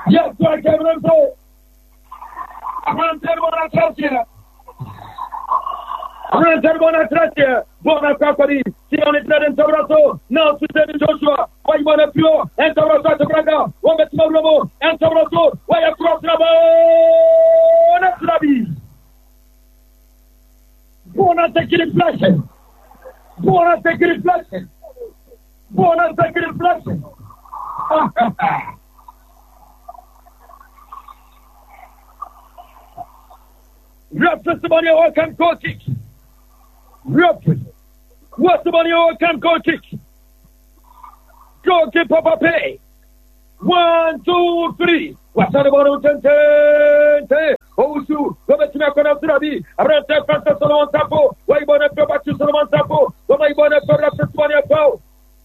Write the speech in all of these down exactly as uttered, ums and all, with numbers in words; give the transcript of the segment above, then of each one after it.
Yes, I can say. I'm going to tell you what I trust you. I'm going to tell you what I trust you. Buona Capari, see on it and Tauraso, now to tell Joshua, why you want to pure, and Tauraso to Braga, one at Moromo, and Tauraso, why across Rabo, that's Rabbi. Buona take reflection. Buona take reflection. Buona take reflection. Reference the money or can go kick. Reference. What's the money or can go kick? Go keep Papa Pay. One, two, three. What's the bottom ten ten? Oh, so go back to my corner to Rabi. Around ten percent Solomon Tapo. Why you want to go back to Solomon Tapo? Why you want to go back to money about?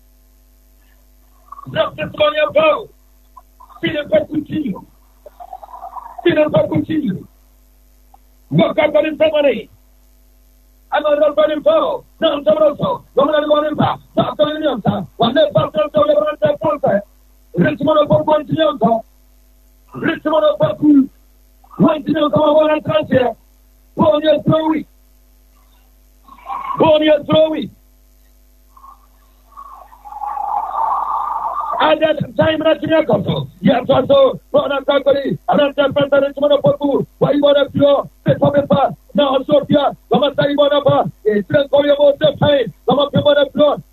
Reference money about. See the back continue. See the back continue. Go back to the money. I'm not going to go. No, I'm not also. Go on and go on back. Stop telling you, sir. One day, Pastor, so they want to go there. Richmond of one to you, Richmond of one one to you, come on and transfer. Born your throwing. Born your throwing. At that time, that's your control. Yes, also, born a company. I don't have a Richmond of one. Why you want to pure? Set up a pass. Now, Sophia, come on, say, what about it? It's going to be a pain. Come on, come on.